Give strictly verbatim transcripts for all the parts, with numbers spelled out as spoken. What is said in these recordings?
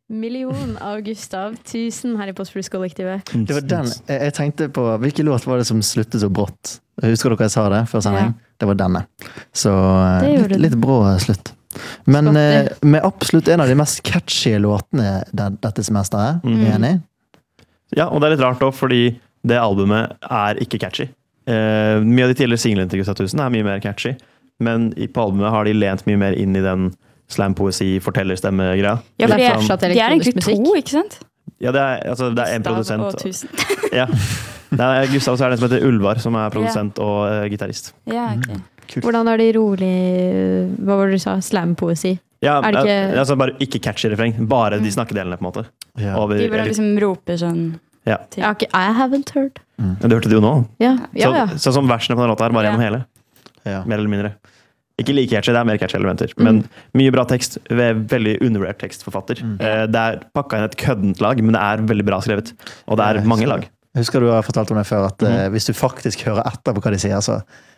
million av Gustav, tusen her i Postfluss-kollektivet. Det var den, jeg, jeg tenkte på, hvilken låt var det som sluttet så brått? Husker dere jeg sa det før sending? Ja. Det var denne. Så litt, litt brå slutt. Men eh, med absolutt en av de mest catchy låtene dette semesteret, mm. er enig? Ja, og det er litt rart også, fordi det albumet er ikke catchy. Eh, mye av de tidligere singlene til Gustav Tusen er mye mer catchy, men på albumet har de lent mye mer inn i den slam-poesi, fortellerstemme-greia. Ja, for det er, det er egentlig to, ikke sant? Ja, det er, altså, det er en produsent. Og Tusen. Ja. Det er Gustav, så er det en som heter Ulvar, som er produsent ja. og uh, gitarist. Ja, ok. Kult. Hvordan er det rolig, hva var det du sa, slam-poesi? Ja, er det ikke... altså bare ikke catchy refreng, bare de snakkedelene på en måte. Ja. Over, de bare liksom roper sånn. Ja. Ja, okay. I haven't heard. Mm. Du hørte det jo nå. Ja. Ja, ja. Så, så som versene på den låta her, bare ja. gjennom hele. Ja. Mer eller mindre. Ikke like catchy, det er mer catchy elementer. Mm. Men mye bra tekst, veldig undervurdert tekstforfatter. Mm. Det er pakket inn et køddent lag, men det er veldig bra skrevet. Og det er mange lag. Jeg husker du har fortalt om det før, at mm. uh, hvis du faktisk hører etter på hva de sier, så,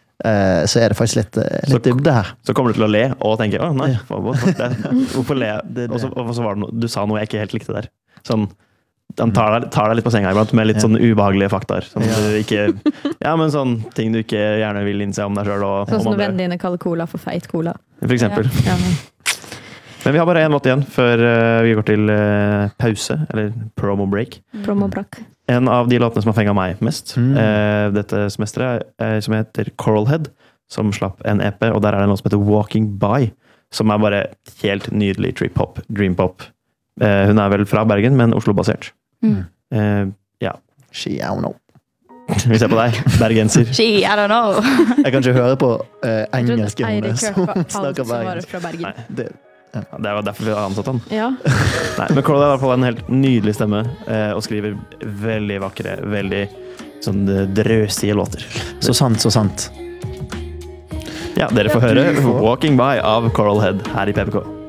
uh, så er det faktisk litt, uh, litt dybde her. Så kommer du til å le og tenke, å nei, hvorfor le? Og så, og så var det noe, du sa noe jeg ikke helt likte der. Sånn, han tar deg, tar deg litt på senga iblant med litt ja. sånn ubehagelige faktaer. Som ja. du ikke, ja, men sånn ting du ikke gjerne vil innse om deg selv. Og, sånn som vennene dine kaller cola for feit cola. For eksempel. Ja. Ja. Men vi har bare en måte igjen før uh, vi går til uh, pause, eller promo break. Mm. Promo break. En av de låtene som har fengt meg mest, mm. uh, dette semesteret, uh, som heter Coralhead, som slapp en E P, og der er det en låt som heter Walking By, som er bare helt nydelig trip-hop, dream-pop. Uh, hun er vel fra Bergen, men Oslo-basert. Mm. Uh, ja. She, I don't know. Vi ser på deg, bergenser. She, I don't know. Jeg kan ikke høre på uh, engelske henne som snakker bergensk. Nei, det, ja. Det var derfor vi har ansatt han. Ja. Nei, men Coral har i hvert fall en helt nydelig stemme, uh, og skriver veldig vakre, veldig sånn drøsige låter. Så sant, så sant. Ja, dere får høre Walking By av Coralhead her i P P K.